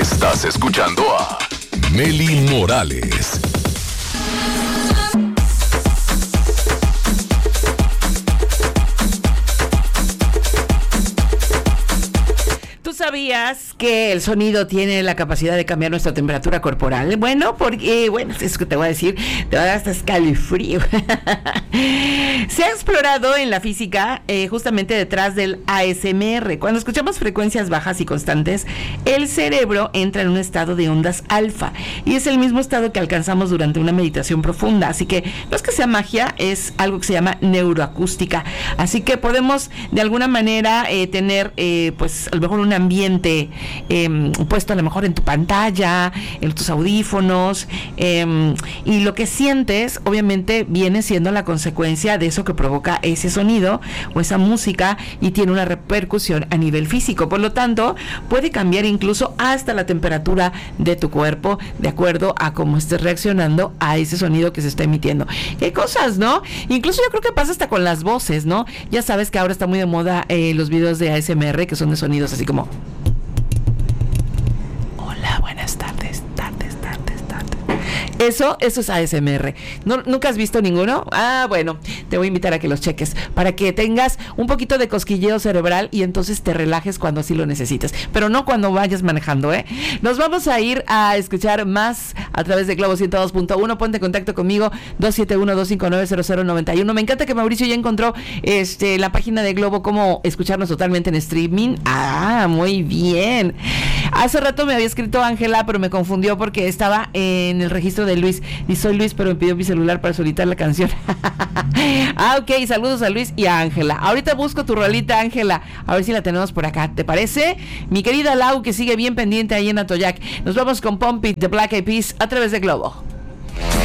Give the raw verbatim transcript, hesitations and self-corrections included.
Estás escuchando a Meli Morales. ¿Sabías que el sonido tiene la capacidad de cambiar nuestra temperatura corporal? Bueno, porque, bueno, es que te voy a decir, te va a dar hasta escalofrío. Se ha explorado en la física eh, justamente detrás del A S M R. Cuando escuchamos frecuencias bajas y constantes, el cerebro entra en un estado de ondas alfa y es el mismo estado que alcanzamos durante una meditación profunda. Así que no es que sea magia, es algo que se llama neuroacústica. Así que podemos de alguna manera eh, tener, eh, pues, a lo mejor un ambiente eh, puesto a lo mejor en tu pantalla, en tus audífonos, eh, y lo que sientes obviamente viene siendo la consecuencia de eso que provoca ese sonido o esa música y tiene una repercusión a nivel físico. Por lo tanto, puede cambiar incluso hasta la temperatura de tu cuerpo de acuerdo a cómo estés reaccionando a ese sonido que se está emitiendo. Qué cosas, ¿no? Incluso yo creo que pasa hasta con las voces, ¿no? Ya sabes que ahora está muy de moda eh, los videos de A S M R, que son de sonidos así como: hola, buenas tardes, tardes, tardes, tardes. Eso, eso es A S M R. ¿No, ¿Nunca has visto ninguno? Ah, bueno, te voy a invitar a que los cheques para que tengas un poquito de cosquilleo cerebral y entonces te relajes cuando así lo necesites, pero no cuando vayas manejando, ¿eh? Nos vamos a ir a escuchar más a través de Globo ciento dos punto uno. Ponte en contacto conmigo, dos siete uno, dos cinco nueve, cero cero nueve uno. Me encanta que Mauricio ya encontró este, la página de Globo, cómo escucharnos totalmente en streaming. Ah, muy bien. Hace rato me había escrito Ángela, pero me confundió porque estaba en el registro de Luis. Y soy Luis, pero me pidió mi celular para solicitar la canción. Ah, ok, saludos a Luis y a Ángela. Ahorita busco tu rolita, Ángela, a ver si la tenemos por acá, ¿te parece? Mi querida Lau, que sigue bien pendiente ahí en Atoyac. Nos vamos con Pump It, de Black Eyed Peas, a través de Globo.